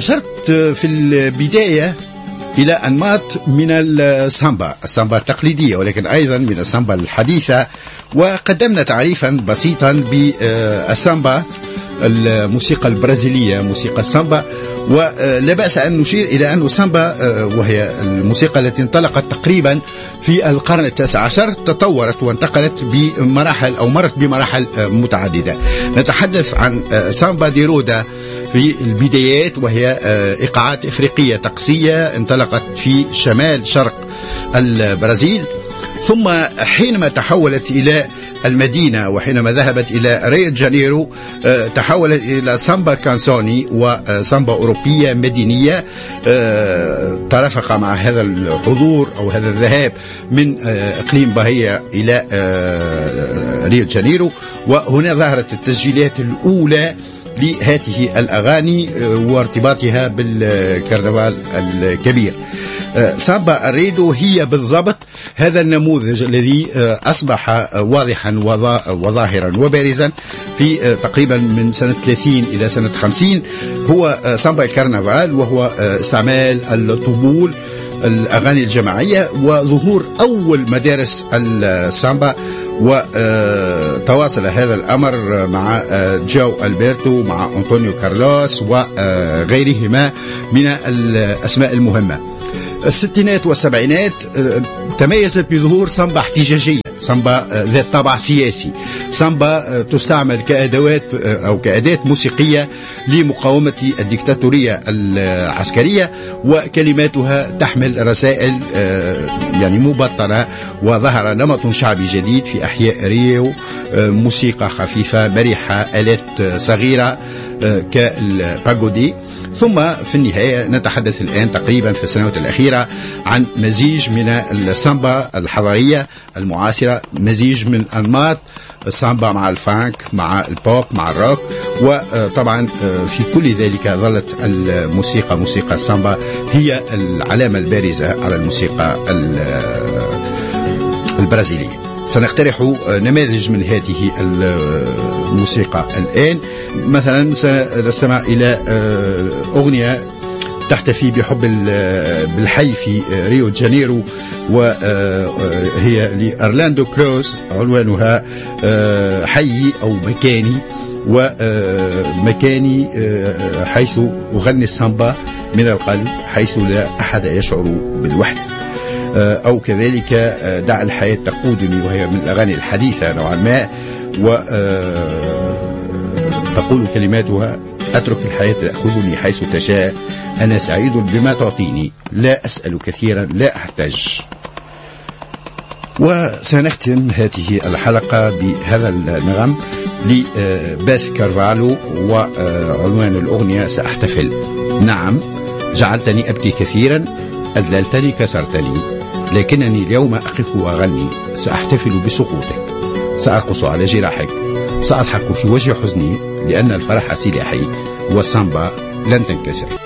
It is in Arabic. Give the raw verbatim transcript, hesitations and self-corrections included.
أشرت في البداية إلى أنماط من السامبا السامبا التقليدية، ولكن أيضا من السامبا الحديثة، وقدمنا تعريفا بسيطا بالسامبا الموسيقى البرازيلية، موسيقى السامبا. ولا بأس أن نشير إلى أن السامبا وهي الموسيقى التي انطلقت تقريبا في القرن التاسع عشر تطورت وانتقلت بمراحل أو مرت بمراحل متعددة. نتحدث عن سامبا دي رودا في البدايات، وهي إيقاعات إفريقية طقسية انطلقت في شمال شرق البرازيل، ثم حينما تحولت إلى المدينة وحينما ذهبت إلى ريو دي جانيرو تحولت إلى سامبا كانسوني وسامبا أوروبية مدينية ترافق مع هذا الحضور أو هذا الذهاب من إقليم باهية إلى ريو دي جانيرو. وهنا ظهرت التسجيلات الأولى لهذه الأغاني وارتباطها بالكرنفال الكبير. سامبا الريدو هي بالضبط هذا النموذج الذي أصبح واضحا وظاهرا وبارزا في تقريبا من سنة ثلاثين إلى سنة خمسين، هو سامبا الكرنفال، وهو استعمال الطبول الأغاني الجماعية وظهور أول مدارس السامبا. وتواصل هذا الأمر مع جو ألبرتو، مع أنطونيو كارلوس وغيرهما من الأسماء المهمة. الستينات والسبعينات تميزت بظهور سامبا احتجاجية، سامبا ذات طابع سياسي، سامبا تستعمل كأدوات أو كأداة موسيقية لمقاومة الديكتاتورية العسكرية، وكلماتها تحمل رسائل يعني مبطنة. وظهر نمط شعبي جديد في أحياء ريو، موسيقى خفيفة مرحة، آلات صغيرة كالباغودي. ثم في النهاية نتحدث الآن تقريبا في السنوات الأخيرة عن مزيج من السامبا الحضارية المعاصرة، مزيج من أنماط السامبا مع الفانك مع البوب مع الروك. وطبعا في كل ذلك ظلت الموسيقى موسيقى السامبا هي العلامة البارزة على الموسيقى البرازيلية. سنقترح نماذج من هذه الموسيقى الآن. مثلا سنستمع إلى أغنية تحتفي بحب بالحي في ريو دي جانيرو، وهي لأرلاندو كروز، عنوانها حي أو مكاني، ومكاني حيث أغني السامبا من القلب، حيث لا أحد يشعر بالوحدة. أو كذلك دع الحياة تقودني، وهي من الأغاني الحديثة نوعا ما، وتقول كلماتها: أترك الحياة تأخذني حيث تشاء، أنا سعيد بما تعطيني، لا أسأل كثيرا لا أحتاج. وسنختم هذه الحلقة بهذا النغم لباث كارفالو، وعنوان الأغنية سأحتفل. نعم، جعلتني أبكي كثيرا، أذللتني كسرتني، لكنني اليوم أقف وأغني، سأحتفل بسقوطك، سأرقص على جراحك، سأضحك في وجه حزني، لأن الفرح سلاحي والسامبا لن تنكسر.